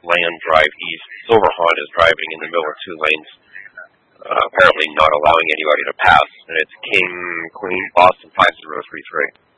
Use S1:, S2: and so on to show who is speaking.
S1: Land Drive East. Silver Honda is driving in the middle of two lanes, apparently not allowing anybody to pass. And it's King, Queen, Boston 5033.